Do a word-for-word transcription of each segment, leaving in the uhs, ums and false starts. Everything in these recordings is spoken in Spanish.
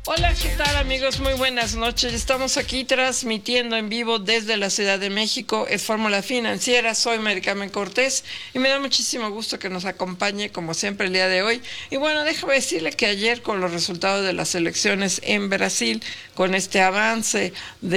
Hola, ¿qué tal amigos? Muy buenas noches. Estamos aquí transmitiendo en vivo desde la Ciudad de México. Es Fórmula Financiera, soy Mari Carmen Cortés y me da muchísimo gusto que nos acompañe como siempre el día de hoy. Y bueno, déjame decirle que ayer con los resultados de las elecciones en Brasil, con este avance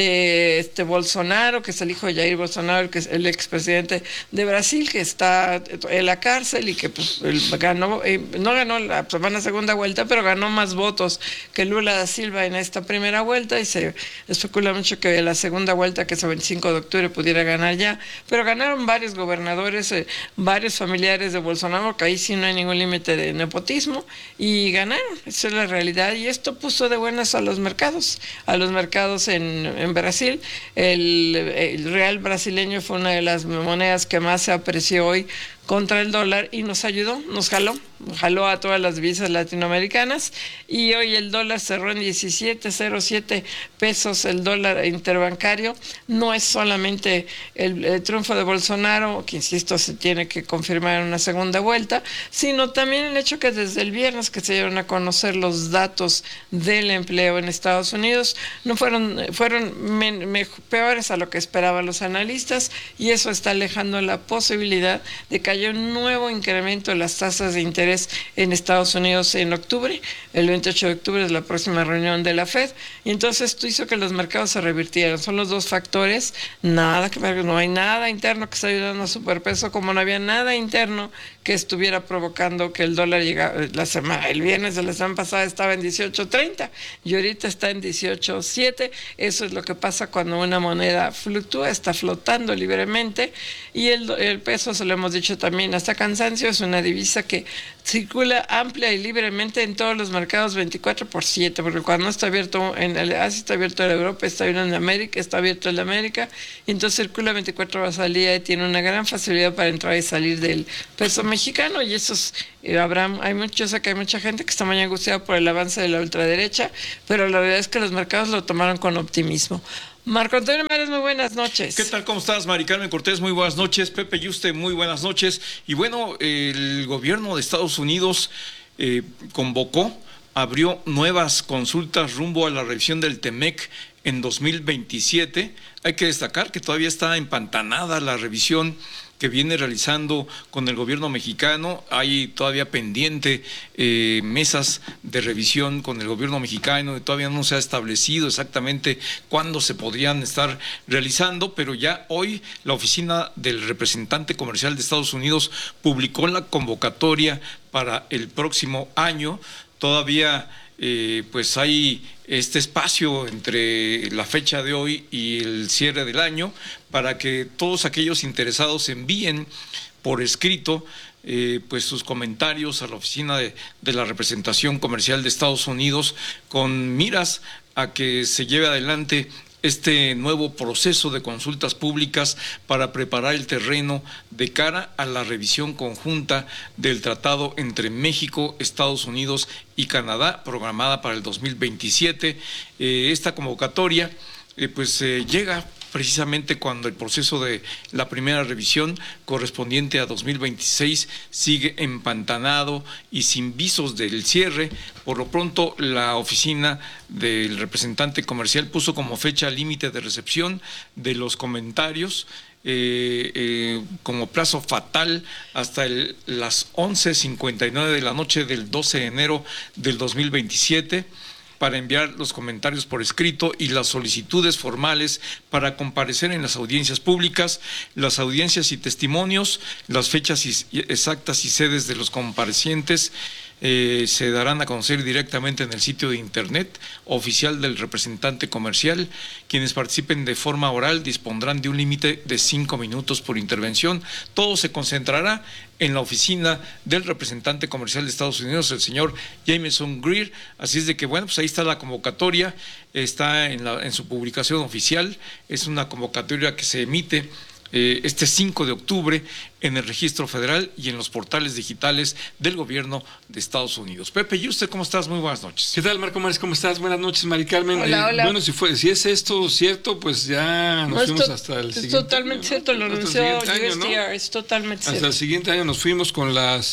de este Bolsonaro, que es el hijo de Jair Bolsonaro, que es el expresidente de Brasil, que está en la cárcel y que pues, ganó, eh, no ganó la semana segunda vuelta, pero ganó más votos que Lula da Silva en esta primera vuelta, y se especula mucho que la segunda vuelta, que es el veinticinco de octubre, pudiera ganar ya, pero ganaron varios gobernadores, eh, varios familiares de Bolsonaro, que ahí sí no hay ningún límite de nepotismo, y ganaron, esa es la realidad, y esto puso de buenas a los mercados, a los mercados en, en Brasil. El, el real brasileño fue una de las monedas que más se apreció hoy contra el dólar y nos ayudó, nos jaló, jaló a todas las divisas latinoamericanas, y hoy el dólar cerró en diecisiete cero siete pesos el dólar interbancario. No es solamente el, el triunfo de Bolsonaro, que insisto se tiene que confirmar en una segunda vuelta, sino también el hecho que desde el viernes que se dieron a conocer los datos del empleo en Estados Unidos, no fueron, fueron me, me, peores a lo que esperaban los analistas, y eso está alejando la posibilidad de que haya un nuevo incremento de las tasas de interés en Estados Unidos en octubre. El veintiocho de octubre es la próxima reunión de la Fed, y entonces esto hizo que los mercados se revirtieran. Son los dos factores, nada que no hay nada interno que está ayudando a superpeso, como no había nada interno que estuviera provocando que el dólar llegara. La semana, el viernes de la semana pasada estaba en dieciocho treinta y ahorita está en dieciocho siete. Eso es lo que pasa cuando una moneda fluctúa, está flotando libremente, y el, el peso, se lo hemos dicho también hasta cansancio, es una divisa que circula amplia y libremente en todos los mercados veinticuatro por siete, porque cuando no está abierto en el Asia, está abierto en Europa, está abierto en América, está abierto en América, y entonces circula veinticuatro horas al día y tiene una gran facilidad para entrar y salir del peso mexicano. Y eso es, eh, habrá, hay mucho, yo sé que hay mucha gente que está muy angustiada por el avance de la ultraderecha, pero la verdad es que los mercados lo tomaron con optimismo. Marco Antonio Mares, muy buenas noches. ¿Qué tal? ¿Cómo estás, Mari Carmen Cortés? Muy buenas noches. Pepe Yuste, muy buenas noches. Y bueno, el gobierno de Estados Unidos eh, convocó, abrió nuevas consultas rumbo a la revisión del TEMEC en dos mil veintisiete. Hay que destacar que todavía está empantanada la revisión que viene realizando con el gobierno mexicano. Hay todavía pendiente eh, mesas de revisión con el gobierno mexicano, y todavía no se ha establecido exactamente cuándo se podrían estar realizando, pero ya hoy la oficina del representante comercial de Estados Unidos publicó la convocatoria para el próximo año. Todavía eh, pues hay este espacio entre la fecha de hoy y el cierre del año para que todos aquellos interesados envíen por escrito eh, pues sus comentarios a la oficina de, de la representación comercial de Estados Unidos, con miras a que se lleve adelante este nuevo proceso de consultas públicas para preparar el terreno de cara a la revisión conjunta del tratado entre México, Estados Unidos y Canadá, programada para el dos mil veintisiete. Eh, esta convocatoria eh, pues eh, llega precisamente cuando el proceso de la primera revisión correspondiente a dos mil veintiséis sigue empantanado y sin visos del cierre. Por lo pronto, la oficina del representante comercial puso como fecha límite de recepción de los comentarios eh, eh, como plazo fatal hasta el, las once cincuenta y nueve de la noche del doce de enero del dos mil veintisiete. Para enviar los comentarios por escrito y las solicitudes formales para comparecer en las audiencias públicas, las audiencias y testimonios, las fechas exactas y sedes de los comparecientes eh, se darán a conocer directamente en el sitio de internet oficial del representante comercial. Quienes participen de forma oral dispondrán de un límite de cinco minutos por intervención. Todo se concentrará en la oficina del representante comercial de Estados Unidos, el señor Jameson Greer. Así es de que, bueno, pues ahí está la convocatoria, está en, la, en su publicación oficial. Es una convocatoria que se emite eh, este cinco de octubre en el Registro Federal y en los portales digitales del gobierno de Estados Unidos. Pepe, ¿y usted cómo estás? Muy buenas noches. ¿Qué tal, Marco Mares? ¿Cómo estás? Buenas noches, Mari Carmen. Hola, eh, hola. Bueno, si fue, si es esto cierto, pues ya nos no, fuimos esto, hasta el es siguiente totalmente año, cierto, ¿no? lo Hasta anunció el siguiente año, U S T R, ¿no? es totalmente Hasta cierto. el siguiente año nos fuimos con las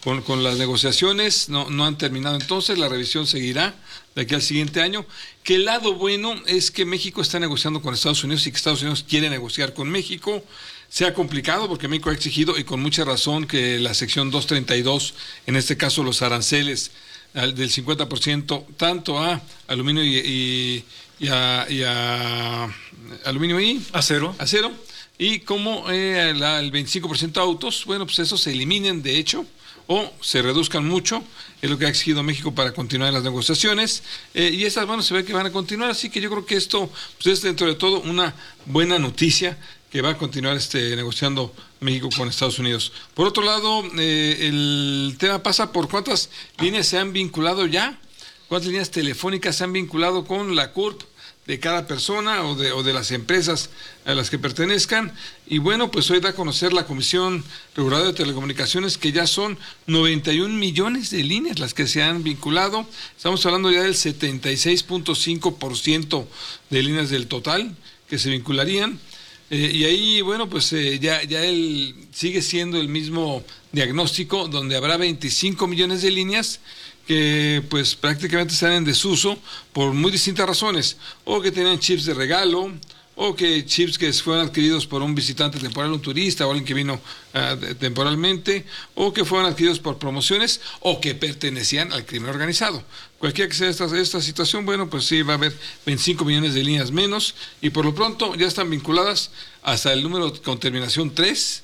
con, con las negociaciones, no, no han terminado entonces, la revisión seguirá de aquí al siguiente año, que el lado bueno es que México está negociando con Estados Unidos y que Estados Unidos quiere negociar con México. Se ha complicado porque México ha exigido, y con mucha razón, que la sección doscientos treinta y dos, en este caso los aranceles del cincuenta por ciento, tanto a aluminio y, y, y, a, y a aluminio y acero, acero y como eh, la, el veinticinco por ciento a autos, bueno, pues esos se eliminen de hecho o se reduzcan mucho, es lo que ha exigido México para continuar las negociaciones, eh, y estas, bueno, se ve que van a continuar, así que yo creo que esto pues es dentro de todo una buena noticia, que va a continuar este, negociando México con Estados Unidos. Por otro lado, eh, el tema pasa por cuántas líneas se han vinculado ya, cuántas líneas telefónicas se han vinculado con la C U R P de cada persona o de, o de las empresas a las que pertenezcan. Y bueno, pues hoy da a conocer la Comisión Reguladora de Telecomunicaciones que ya son noventa y un millones de líneas las que se han vinculado. Estamos hablando ya del setenta y seis punto cinco por ciento de líneas del total que se vincularían. Eh, y ahí, bueno, pues eh, ya, ya él sigue siendo el mismo diagnóstico, donde habrá veinticinco millones de líneas que pues prácticamente están en desuso por muy distintas razones, o que tienen chips de regalo, o que chips que fueron adquiridos por un visitante temporal, un turista, o alguien que vino uh, temporalmente, o que fueron adquiridos por promociones, o que pertenecían al crimen organizado. Cualquiera que sea esta, esta situación, bueno, pues sí, va a haber veinticinco millones de líneas menos, y por lo pronto ya están vinculadas hasta el número con terminación tres,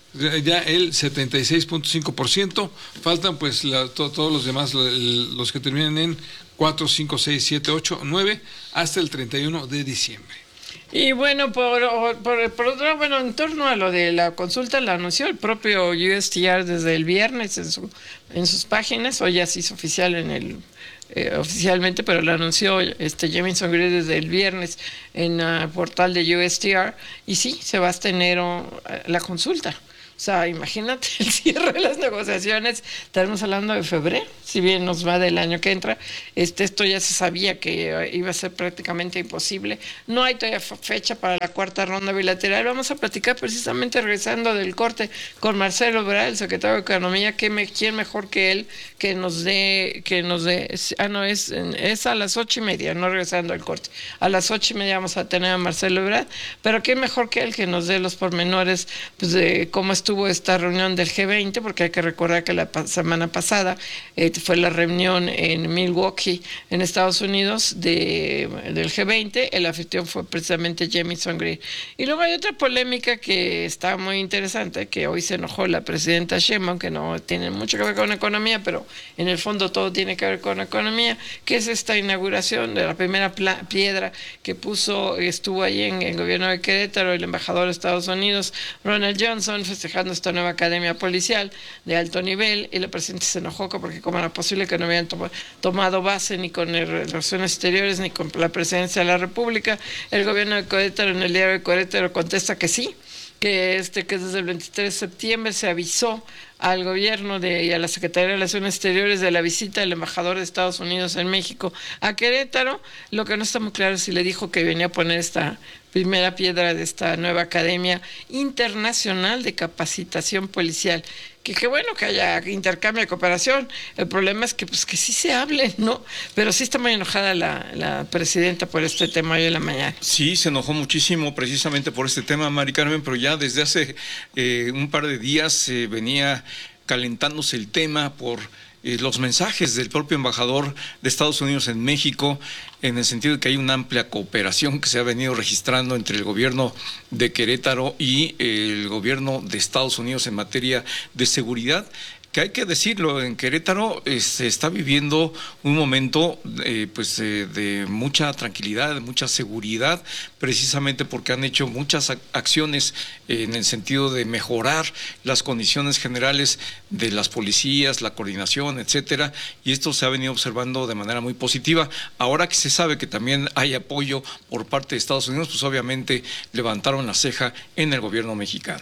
ya el setenta y seis punto cinco por ciento, faltan pues la, to, todos los demás, los que terminan en cuatro, cinco, seis, siete, ocho, nueve, hasta el treinta y uno de diciembre. Y bueno, por, por, por otro lado, bueno, en torno a lo de la consulta, la anunció el propio U S T R desde el viernes en, su, en sus páginas, hoy ya se hizo oficial en el eh, oficialmente, pero lo anunció este Jamieson Greer desde el viernes en el uh, portal de U S T R, y sí, se va a tener uh, la consulta. O sea, imagínate el cierre de las negociaciones, estaremos hablando de febrero, si bien nos va del año que entra. Este, esto ya se sabía que iba a ser prácticamente imposible. No hay todavía fecha para la cuarta ronda bilateral. Vamos a platicar precisamente regresando del corte con Marcelo Ebrard, el secretario de Economía. ¿Qué me, ¿Quién mejor que él que nos dé, que nos dé, ah no, es, es a las ocho y media, no regresando al corte. A las ocho y media vamos a tener a Marcelo Ebrard, pero ¿quién mejor que él que nos dé los pormenores pues, de cómo estuvo esta reunión del G veinte, porque hay que recordar que la pa- semana pasada eh, fue la reunión en Milwaukee, en Estados Unidos, de, del G veinte. El anfitrión fue precisamente Jamieson Greer. Y luego hay otra polémica que está muy interesante, que hoy se enojó la presidenta Sheinbaum, que no tiene mucho que ver con economía, pero en el fondo todo tiene que ver con economía, que es esta inauguración de la primera pla- piedra que puso, estuvo ahí en el gobierno de Querétaro, el embajador de Estados Unidos, Ronald Johnson, festejando esta nueva academia policial de alto nivel, y la presidenta se enojó porque como era posible que no habían to- tomado base ni con el, relaciones exteriores ni con la presidencia de la República. El gobierno de Querétaro, en el diario de Querétaro, contesta que sí, que este que desde el veintitrés de septiembre se avisó al gobierno de, y a la Secretaría de Relaciones Exteriores de la visita del embajador de Estados Unidos en México a Querétaro. Lo que no está muy claro es si le dijo que venía a poner esta primera piedra de esta nueva Academia Internacional de Capacitación Policial. Que qué bueno que haya intercambio de cooperación. El problema es que pues que sí se hable, ¿no? Pero sí está muy enojada la, la presidenta por este tema hoy en la mañana. Sí, se enojó muchísimo precisamente por este tema, Mari Carmen, pero ya desde hace eh, un par de días eh, venía calentándose el tema por eh, los mensajes del propio embajador de Estados Unidos en México, en el sentido de que hay una amplia cooperación que se ha venido registrando entre el gobierno de Querétaro y el gobierno de Estados Unidos en materia de seguridad. Que hay que decirlo, en Querétaro eh, se está viviendo un momento eh, pues eh, de mucha tranquilidad, de mucha seguridad, precisamente porque han hecho muchas ac- acciones eh, en el sentido de mejorar las condiciones generales de las policías, la coordinación, etcétera, y esto se ha venido observando de manera muy positiva. Ahora que se sabe que también hay apoyo por parte de Estados Unidos, pues obviamente levantaron la ceja en el gobierno mexicano.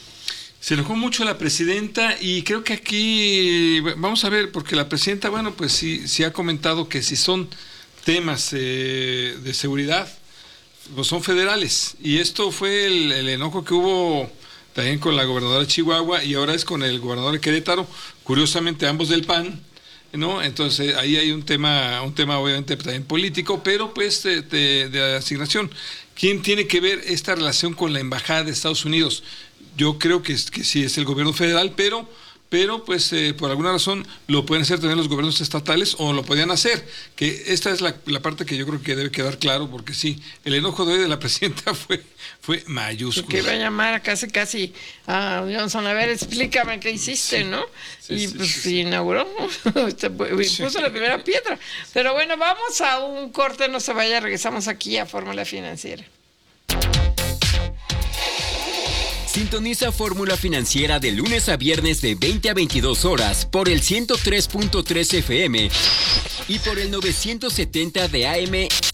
Se enojó mucho la presidenta y creo que aquí, vamos a ver, porque la presidenta, bueno, pues sí, sí ha comentado que si son temas eh, de seguridad, pues son federales. Y esto fue el, el enojo que hubo también con la gobernadora de Chihuahua y ahora es con el gobernador de Querétaro, curiosamente ambos del P A N, ¿no? Entonces ahí hay un tema, un tema obviamente también político, pero pues de, de, de asignación. ¿Quién tiene que ver esta relación con la embajada de Estados Unidos? Yo creo que, que sí es el gobierno federal, pero pero pues eh, por alguna razón lo pueden hacer también los gobiernos estatales o lo podían hacer, que esta es la, la parte que yo creo que debe quedar claro, porque sí, el enojo de hoy de la presidenta fue, fue mayúsculo. Que iba a llamar casi casi a Johnson, a ver, explícame qué hiciste, ¿no? Sí, y sí, pues sí, sí. inauguró, puso la primera piedra. Pero bueno, vamos a un corte, no se vaya, regresamos aquí a Fórmula Financiera. Sintoniza Fórmula Financiera de lunes a viernes de veinte a veintidós horas por el ciento tres punto tres F M y por el novecientos setenta de A M